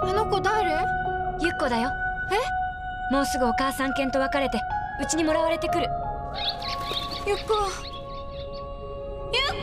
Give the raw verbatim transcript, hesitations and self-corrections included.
あの子誰？ ゆっこだよ。え？もうすぐお母さん犬と別れてうちにもらわれてくる。 ゆっこ。ゆっこ。